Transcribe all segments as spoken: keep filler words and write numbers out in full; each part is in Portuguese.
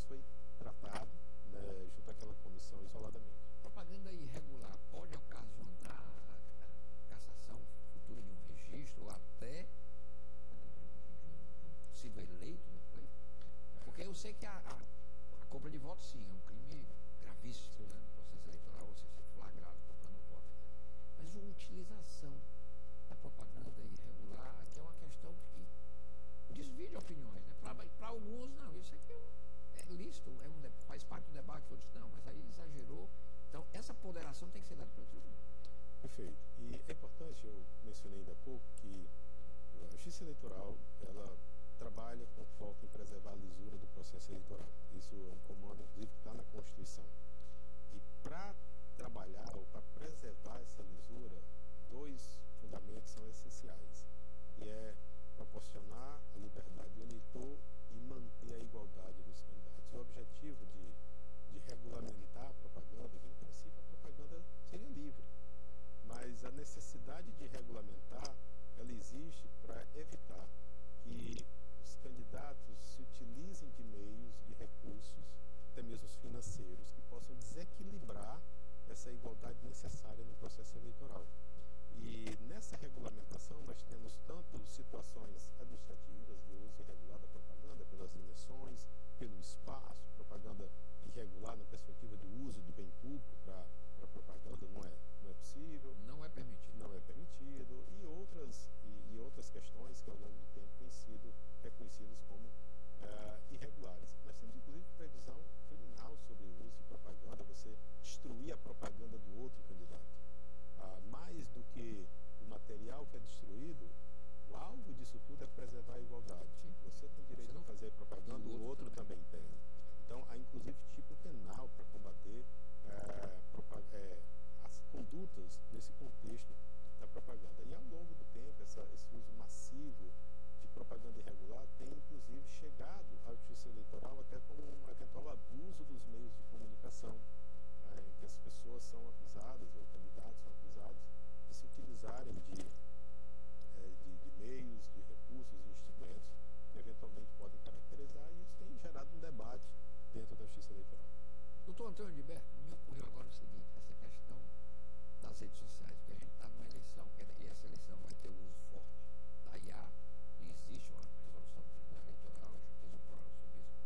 foi tratado, né, junto àquela comissão isoladamente. Propaganda irregular pode ocasionar a cassação futura de um registro ou até de um, de um possível eleito no pleito? Porque eu sei que a, a, a compra de votos, sim, é um crime gravíssimo, né, no processo eleitoral, você ser flagrado comprando voto. Mas a utilização da propaganda irregular, que é uma questão que desvia de opiniões, né? Para alguns, não, isso aqui é lícito, é um, faz parte do debate, outros não, mas aí exagerou. Então, essa ponderação tem que ser dada pelo tribunal. Perfeito. E é importante, eu mencionei ainda há pouco, que a Justiça Eleitoral, ela trabalha com foco em preservar a lisura do processo eleitoral. Isso é um comando, inclusive, que está na Constituição. E para trabalhar ou para preservar essa lisura, dois fundamentos são essenciais, que é proporcionar a liberdade do eleitor e manter a igualdade dos candidatos. O objetivo de, de regulamentar a propaganda, que em princípio a propaganda seria livre, mas a necessidade de regulamentar, ela existe para evitar que os candidatos se utilizem de meios, de recursos, até mesmo os financeiros, que possam desequilibrar essa igualdade necessária no processo eleitoral. E nessa regulamentação nós temos tanto situações administrativas de uso irregular da propaganda, pelas dimensões, pelo espaço, propaganda irregular na perspectiva do uso de bem público para propaganda, não é, não é possível. Não é permitido. Não é permitido, e outras, e, e outras questões que ao longo do tempo têm sido reconhecidas como uh, irregulares. Nós temos inclusive previsão criminal sobre o uso de propaganda, você destruir a propaganda do outro candidato. Uh, mais do que o material que é destruído, o alvo disso tudo é preservar a igualdade. Sim. Você tem direito você a fazer propaganda, o outro, outro também. também tem. Então, há inclusive tipo penal para combater uh, uh, as condutas nesse contexto da propaganda. E ao longo do tempo, essa, esse uso massivo de propaganda irregular tem inclusive chegado à Justiça Eleitoral até como um eventual abuso dos meios de comunicação, né, em que as pessoas são acusadas, ou candidatos são acusados, de se utilizarem de, é, de, de meios, de recursos e instrumentos que eventualmente podem caracterizar, e isso tem gerado um debate dentro da Justiça Eleitoral. Doutor Antônio Liberto, me ocorreu agora o seguinte, essa questão das redes sociais, porque a gente está numa eleição, e essa eleição vai ter o uso forte da I A, e existe uma resolução do Tribunal Eleitoral, eu já fiz um programa sobre isso,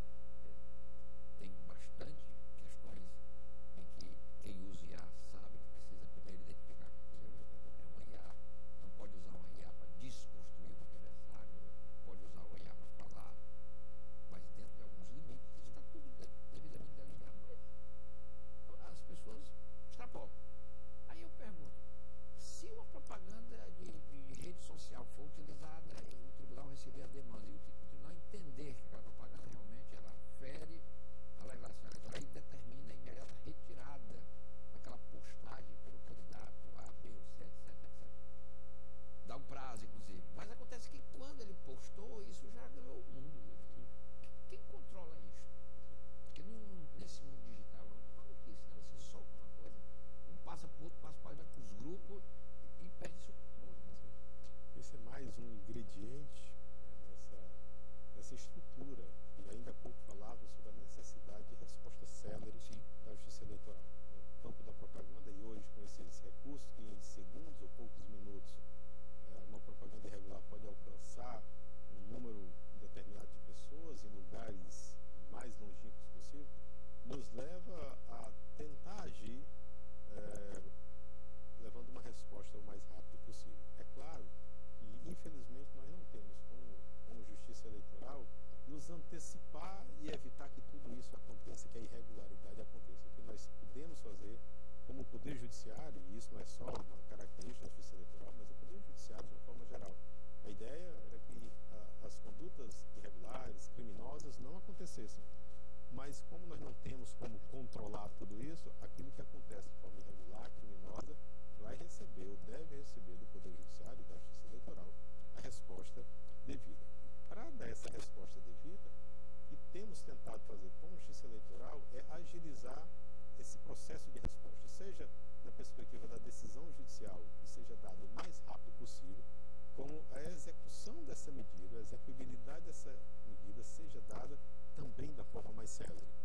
tem bastante questões em que quem usa I A sabe que precisa primeiro identificar que é uma I A, não pode usar uma I A para desconstruir o adversário, pode usar uma I A para falar, mas dentro de alguns limites, isso está tudo devidamente delineado, mas as pessoas extrapolam. Aí eu pergunto, se uma propaganda de, de rede social for utilizada e o tribunal receber a demanda e o, o tribunal entender que aquela propaganda realmente ela fere a legislação eleitoral e determina a imediata retirada daquela postagem pelo candidato A, B ou C, etc, etcétera. Dá um prazo, inclusive. Mas acontece que quando ele postou, isso já ganhou o mundo. Quem controla isso? Porque num, nesse mundo digital é uma notícia, né? Você solta uma coisa, um passa para o outro, passa para os grupos e, e perde seu controle. Né? Esse é mais um ingrediente, né, nessa, nessa estrutura, e ainda há pouco falava sobre a necessidade de resposta célere Sim. da Justiça Eleitoral. No campo da propaganda, e hoje com esses recursos que em segundos ou poucos minutos uma propaganda irregular pode alcançar um número determinado de pessoas em lugares mais longínquos possível, nos leva a tentar agir é, levando uma resposta o mais rápido possível. É claro que, infelizmente, nós não temos como, como Justiça Eleitoral nos antecipar e evitar que tudo isso aconteça, que a irregularidade aconteça. O que nós podemos fazer como Poder Judiciário, e isso não é só uma característica da Justiça Eleitoral, mas o Poder Judiciário de uma forma geral. A ideia era que a, as condutas irregulares, criminosas, não acontecessem. Mas como nós não temos como controlar tudo isso, aquilo que acontece de forma irregular, criminosa, vai receber ou deve receber do Poder Judiciário e da Justiça Eleitoral a resposta devida. Para dar essa resposta devida, o que temos tentado fazer com a Justiça Eleitoral é agilizar esse processo de resposta, seja na perspectiva da decisão judicial, que seja dado o mais rápido possível, como a execução dessa medida, a execuibilidade dessa medida seja dada também da forma mais célere.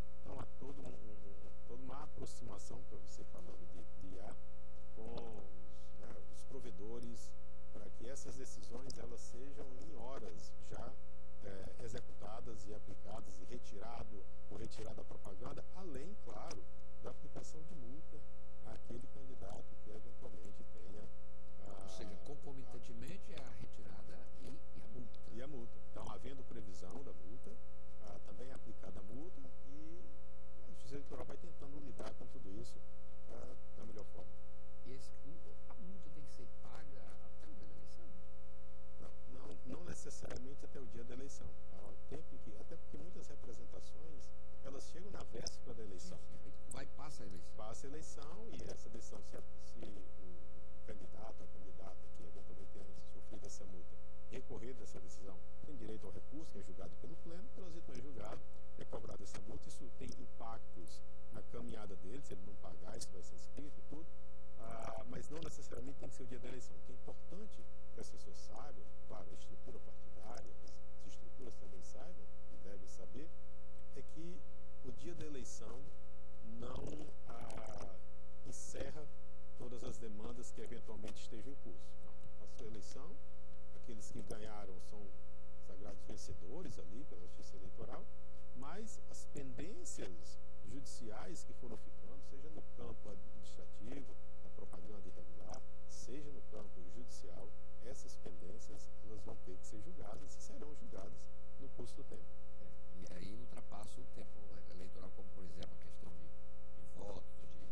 aproximação, para você falando de, de I A, com os, né, os provedores, para que essas decisões elas sejam em horas já é, executadas e aplicadas e retirado ou retirada a propaganda, além, claro, da aplicação de multa àquele candidato que eventualmente tenha a, ou seja, concomitantemente é a retirada e, e a multa. E a multa. Então, havendo previsão da multa, a, também é aplicada a multa e a Justiça Eleitoral vai tentando lidar com tudo isso a, da melhor forma. E esse, a multa tem que ser paga até o dia da eleição? Não, não, não necessariamente até o dia da eleição. Ao tempo em que, até porque muitas representações elas chegam na véspera da eleição. Sim, sim. Vai, passa a eleição. Passa a eleição e essa decisão, se, se o, o candidato, a candidata que eventualmente tenha sofrido essa multa, recorrer dessa decisão, tem direito ao recurso, que é julgado pelo pleno, transitou em julgado, é cobrado essa multa, isso tem impactos na caminhada dele, se ele não pagar, isso vai ser escrito e tudo, ah, mas não necessariamente tem que ser o dia da eleição. O que é importante que as pessoas saibam, claro, a estrutura partidária, as estruturas também saibam, e devem saber, é que o dia da eleição não ah, encerra todas as demandas que eventualmente estejam em curso. Passou a eleição, aqueles que ganharam são sagrados vencedores ali pela Justiça Eleitoral, mas as pendências judiciais que foram ficando, seja no campo administrativo, da propaganda irregular, seja no campo judicial, essas pendências elas vão ter que ser julgadas e serão julgadas no curso do tempo. É, e aí ultrapassa o tempo eleitoral, como por exemplo a questão de, de votos, de,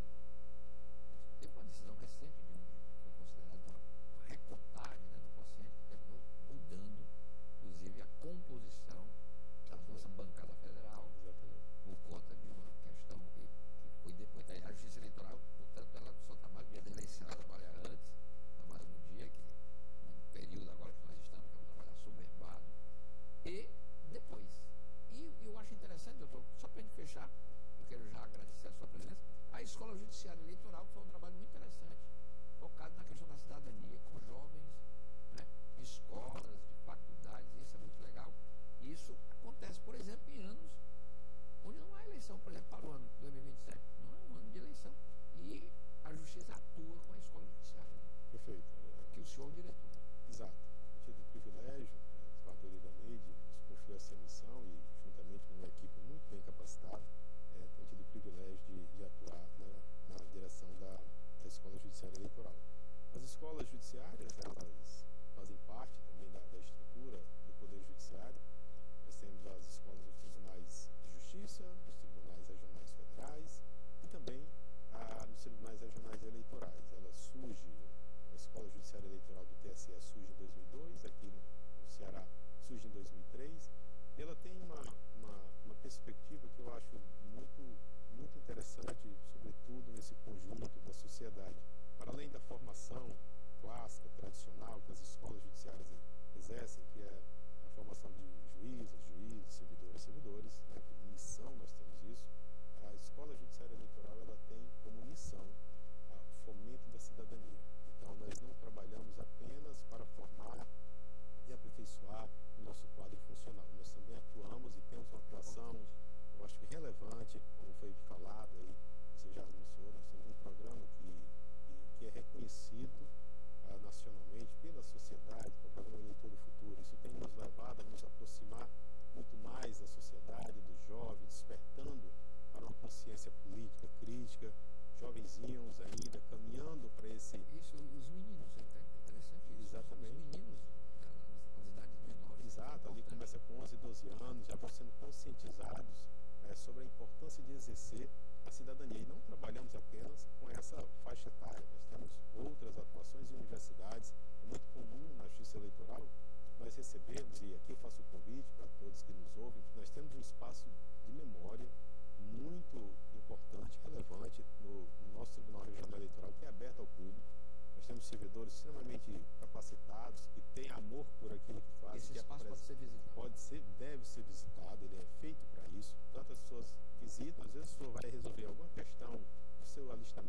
teve uma decisão recente de um, foi considerado uma, uma recontagem, né, no quociente, que terminou mudando, inclusive, a composição da nossa bancada federal. Exatamente. Por conta de uma questão que, que foi depois. A Justiça Eleitoral, portanto, ela só trabalha no dia da eleição, ela trabalha antes, trabalha no dia, que no período agora que nós estamos, que é um trabalho assoberbado, e depois. E eu acho interessante, doutor, só para a gente fechar, eu quero já agradecer a sua presença, a Escola Judiciária Eleitoral foi um trabalho muito interessante, focado na questão da cidadania, com jovens, né, de escolas, de faculdades, e isso é muito legal. E isso acontece, por exemplo, em anos onde não há eleição, por exemplo, para o ano dois mil e vinte e sete, não é um ano de eleição. E a Justiça atua com a Escola Judiciária. Né? Perfeito. Que o senhor é o diretor. Exato. Eu tive o privilégio, né, de Fardoria da Neide, nos confiou essa missão e, juntamente com uma equipe muito bem capacitada, é, tenho tido o privilégio de, de atuar na, na direção da, da Escola Judiciária Eleitoral. As escolas judiciárias, elas fazem parte também da, da estrutura do Poder Judiciário. Nós temos as escolas dos tribunais de justiça, dos tribunais regionais federais e também ah, nos tribunais regionais eleitorais. Ela surge, a Escola Judiciária Eleitoral do T S E surge em dois mil e dois, aqui no, no Ceará surge em dois mil e três. E ela tem uma, uma, uma perspectiva que eu acho muito, muito interessante, sobretudo nesse conjunto da sociedade. Para além da formação clássica, tradicional, que as escolas judiciárias exercem, que é a formação de juízes, juízes, servidores, servidores, né, como missão nós temos isso, a Escola Judiciária Eleitoral ela tem como missão o fomento da cidadania. Então, nós não trabalhamos apenas para formar e aperfeiçoar o nosso quadro funcional. Nós também atuamos e temos uma atuação, eu acho que relevante, como foi falado aí, você já anunciou, nós temos um programa que, que, que é reconhecido ah, nacionalmente pela sociedade, que é o programa Eleitor do Futuro. Isso tem nos levado a nos aproximar muito mais da sociedade, do jovem, despertando para uma consciência política, crítica, jovenzinhos ainda, caminhando para esse... Isso, os meninos, é interessante isso. Exatamente. Os meninos, nas idades menores. Exato, ali começa com onze, doze anos, já vão sendo conscientizados é, sobre a importância de exercer a cidadania. E não trabalhamos apenas com essa faixa etária, nós temos outras atuações em universidades. É muito comum na Justiça Eleitoral nós recebemos, e aqui eu faço o convite para todos que nos ouvem, que nós temos um espaço de memória muito importante, relevante no, no nosso Tribunal Regional Eleitoral, que é aberto ao público. Nós temos servidores extremamente capacitados, que têm amor por aquilo que fazem. Esse que espaço pode ser visitado. Pode ser, deve ser visitado, ele é feito para isso. Tantas pessoas visitam, às vezes a pessoa vai resolver alguma questão do seu alistamento